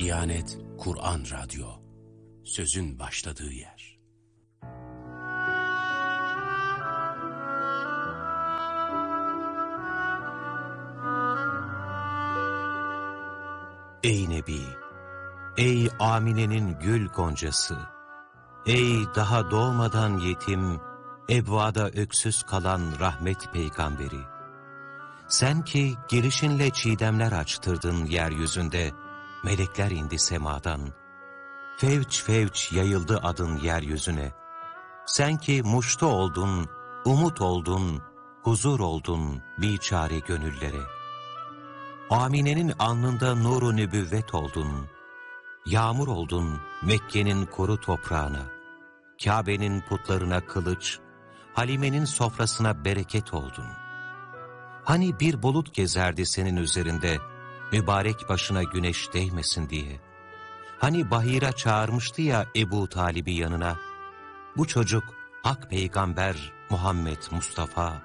Diyanet Kur'an Radyo, sözün başladığı yer. Ey Nebi, ey Amine'nin gül goncası, ey daha doğmadan yetim, ebvada öksüz kalan rahmet peygamberi. Sen ki gelişinle çiğdemler açtırdın yeryüzünde, melekler indi semadan. Fevç fevç yayıldı adın yeryüzüne. Sen ki muştu oldun, umut oldun, huzur oldun biçare gönüllere. Amine'nin alnında nuru nübüvvet oldun. Yağmur oldun Mekke'nin kuru toprağına. Kabe'nin putlarına kılıç, Halime'nin sofrasına bereket oldun. Hani bir bulut gezerdi senin üzerinde, mübarek başına güneş değmesin diye. Hani Bahira çağırmıştı ya Ebu Talib'i yanına, bu çocuk Hak Peygamber Muhammed Mustafa.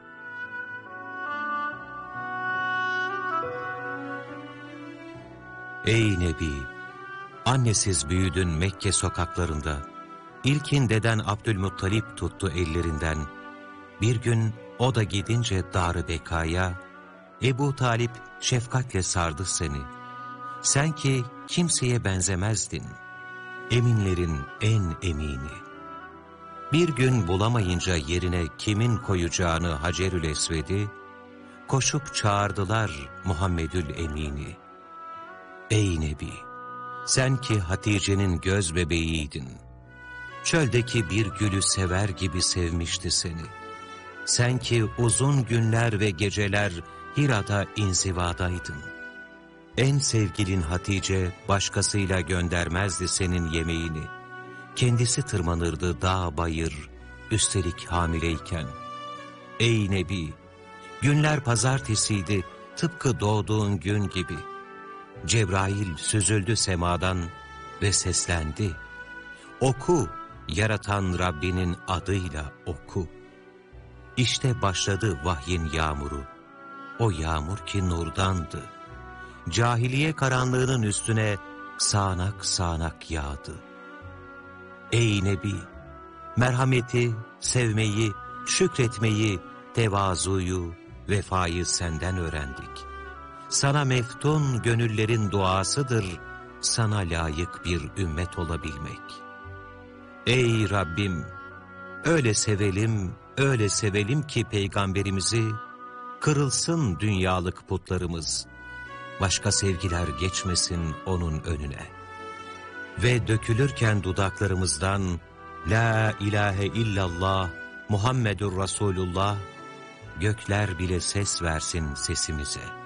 Ey Nebi! Annesiz büyüdün Mekke sokaklarında. İlkin deden Abdülmuttalip tuttu ellerinden. Bir gün o da gidince Dar-ı Bekaya, Ebu Talip şefkatle sardı seni. Sen ki kimseye benzemezdin, eminlerin en emini. Bir gün bulamayınca yerine kimin koyacağını Hacerül Esved'i, koşup çağırdılar Muhammedül Emin'i. Ey Nebi! Sen ki Hatice'nin göz bebeğiydin. Çöldeki bir gülü sever gibi sevmişti seni. Sen ki uzun günler ve geceler Hira'da inzivadaydın. En sevgilin Hatice başkasıyla göndermezdi senin yemeğini. Kendisi tırmanırdı dağ bayır, üstelik hamileyken. Ey Nebi! Günler pazartesiydi tıpkı doğduğun gün gibi. Cebrail süzüldü semadan ve seslendi. Oku, yaratan Rabbinin adıyla oku. İşte başladı vahyin yağmuru. O yağmur ki nurdandı. Cahiliye karanlığının üstüne sağanak sağanak yağdı. Ey Nebi! Merhameti, sevmeyi, şükretmeyi, tevazuyu, vefayı senden öğrendik. Sana meftun gönüllerin duasıdır, sana layık bir ümmet olabilmek. Ey Rabbim! Öyle sevelim ki Peygamberimizi, kırılsın dünyalık putlarımız, başka sevgiler geçmesin onun önüne. Ve dökülürken dudaklarımızdan, La ilahe illallah, Muhammedur Resulullah, gökler bile ses versin sesimize.